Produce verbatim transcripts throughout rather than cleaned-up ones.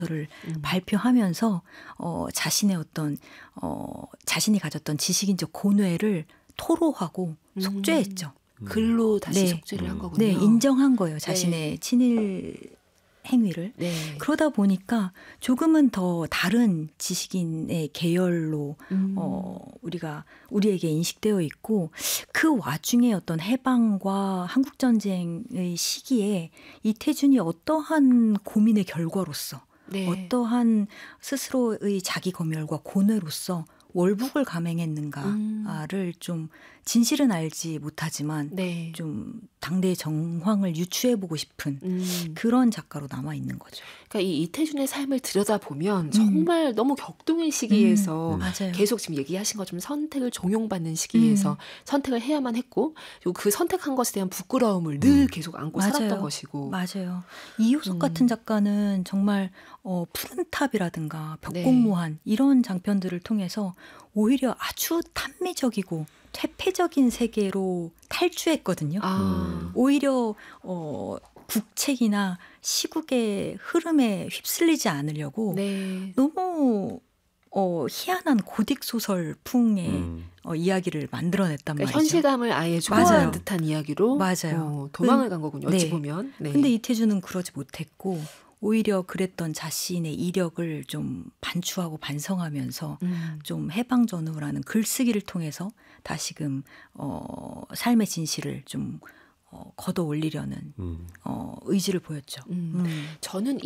를 음. 발표하면서 어, 자신의 어떤 어, 자신이 가졌던 지식인적 고뇌를 토로하고 음. 속죄했죠. 글로 다시 네. 속죄를 한 음. 거군요. 네, 인정한 거예요. 자신의 네. 친일 행위를. 네. 그러다 보니까 조금은 더 다른 지식인의 계열로 음. 어, 우리가 우리에게 인식되어 있고, 그 와중에 어떤 해방과 한국전쟁의 시기에 이태준이 어떠한 고민의 결과로서 네. 어떠한 스스로의 자기 검열과 고뇌로서 월북을 감행했는가를 음. 좀 진실은 알지 못하지만 네. 좀 당대의 정황을 유추해보고 싶은 음. 그런 작가로 남아 있는 거죠. 그러니까 이 이태준의 삶을 들여다보면 정말 음. 너무 격동의 시기에서 음, 맞아요. 계속 지금 얘기하신 것처럼 선택을 종용받는 시기에서 음. 선택을 해야만 했고, 그리고 그 선택한 것에 대한 부끄러움을 늘 음. 계속 안고 맞아요. 살았던 것이고. 맞아요. 이효석 음. 같은 작가는 정말 어, 푸른 탑이라든가 네. 벽공무한 이런 장편들을 통해서 오히려 아주 탄미적이고 퇴폐적인 세계로 탈주했거든요. 아. 오히려 어, 국책이나 시국의 흐름에 휩쓸리지 않으려고 네. 너무 어, 희한한 고딕 소설풍의 음. 어, 이야기를 만들어냈단 그러니까 말이죠. 현실감을 아예 초월한 맞아요. 듯한 이야기로 맞아요. 어, 도망을 근- 간 거군요. 네. 어찌 보면. 네. 근데 이태준은 그러지 못했고 오히려 그랬던 자신의 이력을 좀 반추하고 반성하면서 음. 좀 해방전후라는 글쓰기를 통해서 다시금 어, 삶의 진실을 좀 어, 걷어 올리려는 음. 어, 의지를 보였죠. 음. 음. 저는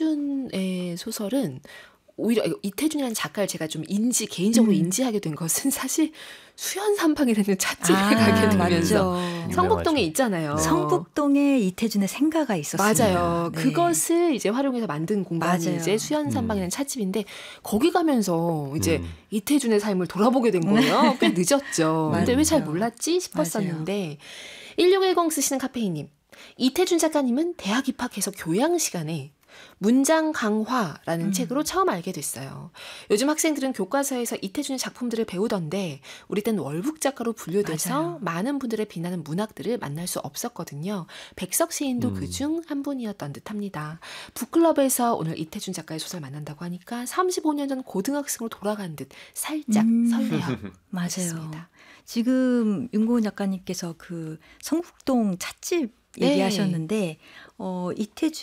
이태준의 소설은 오히려 이태준이라는 작가를 제가 좀 인지 개인적으로 음. 인지하게 된 것은 사실 수연산방이라는 찻집에 아, 가게 되면서 맞죠. 성북동에 있잖아요. 네. 성북동에 이태준의 생가가 있었습니다. 맞아요. 네. 그것을 이제 활용해서 만든 공간이 맞아요. 이제 수연산방이라는 찻집인데, 거기 가면서 이제 음. 이태준의 삶을 돌아보게 된 거예요. 꽤 늦었죠. 근데 왜 잘 맞아요. 몰랐지 싶었었는데, 일육일공 쓰시는 카페인님, 이태준 작가님은 대학 입학해서 교양 시간에 문장 강화라는 음. 책으로 처음 알게 됐어요. 요즘 학생들은 교과서에서 이태준의 작품들을 배우던데 우리 땐 월북 작가로 분류돼서 맞아요. 많은 분들을 빛나는 문학들을 만날 수 없었거든요. 백석 시인도 음. 그중 한 분이었던 듯합니다. 북클럽에서 오늘 이태준 작가의 소설 만난다고 하니까 삼십오 년 전 고등학생으로 돌아간 듯 살짝 음. 설레요. 맞아요. 그렇습니다. 지금 윤고은 작가님께서 그 성북동 찻집 네. 얘기하셨는데 어,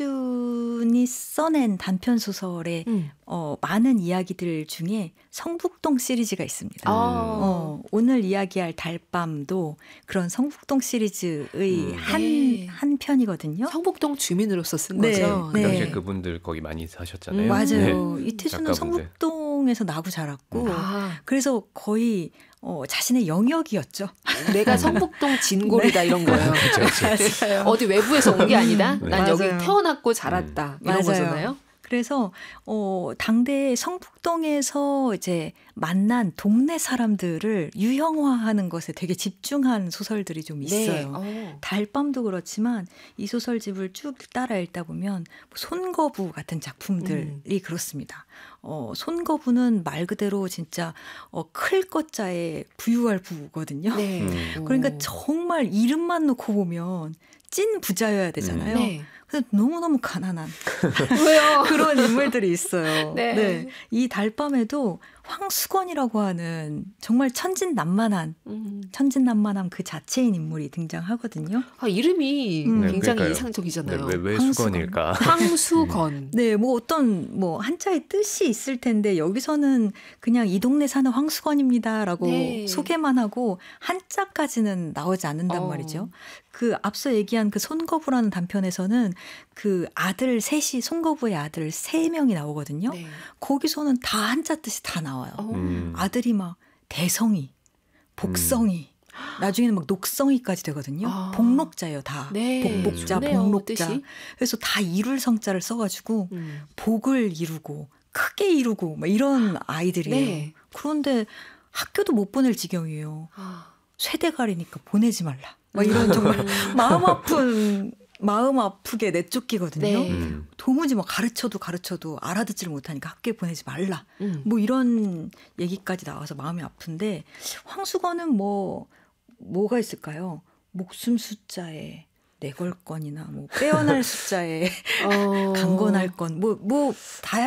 이태준이 써낸 단편 소설의 음. 어, 많은 이야기들 중에 성북동 시리즈가 있습니다. 아. 어, 오늘 이야기할 달밤도 그런 성북동 시리즈의 음. 한, 네. 한 편이거든요. 성북동 주민으로서 쓴 네, 거죠. 그 네. 당시에 그분들 거기 많이 사셨잖아요. 음. 맞아요. 네. 이태준은 작가분들. 성북동에서 나고 자랐고 아, 그래서 거의 어, 자신의 영역이었죠. 내가 성북동 진골이다 이런 거예요. 맞아요. 어디 외부에서 온 게 아니다. 네. 난 여기 맞아요. 태어났고 자랐다. 이런 맞아요. 거잖아요. 그래서 어, 당대 성북동에서 이제 만난 동네 사람들을 유형화하는 것에 되게 집중한 소설들이 좀 있어요. 어. 달밤도 그렇지만 이 소설집을 쭉 따라 읽다 보면 손거부 같은 작품들이 음. 그렇습니다. 어, 손거부는 말 그대로 진짜 어, 클 것자의 부유할 부거든요. 네. 음. 그러니까 오. 정말 이름만 놓고 보면 찐 부자여야 되잖아요. 네. 그래서 너무너무 가난한 왜요? 그런 인물들이 있어요. 네. 이 달밤에도 황수건이라고 하는 정말 천진난만한 음. 천진난만한 그 자체인 인물이 등장하거든요. 아, 이름이 음. 네, 굉장히 그러니까요. 이상적이잖아요. 네, 왜, 왜 황수건. 수건일까? 황수건. 네, 뭐 어떤 뭐 한자의 뜻이 있을 텐데 여기서는 그냥 이 동네 사는 황수건입니다라고 네. 소개만 하고 한자까지는 나오지 않는단 어. 말이죠. 그 앞서 얘기한 그 손거부라는 단편에서는 그 아들 셋이 손거부의 아들 세 명이 나오거든요. 네. 거기서는 다 한자 뜻이 다 나와요. 어. 음. 아들이 막 대성이, 복성이, 나중에는 막 녹성이까지 되거든요. 아. 복록자예요, 다. 네. 복복자, 좋네요, 복록자. 뜻이. 그래서 다 이룰 성자를 써가지고 음. 복을 이루고 크게 이루고 막 이런 아이들이에요. 네. 그런데 학교도 못 보낼 지경이에요. 아. 쇠대가리니까 보내지 말라. 막 이런 정말 마음 아픈 마음 아프게 내쫓기거든요. 네. 음. 도무지 뭐 가르쳐도 가르쳐도 알아듣지를 못하니까 학교에 보내지 말라. 음. 뭐 이런 얘기까지 나와서 마음이 아픈데 황수건은 뭐 뭐가 있을까요? 목숨 숫자에 내걸 건이나 뭐 빼어날 숫자에 어. 강건할 건 뭐 뭐 다양한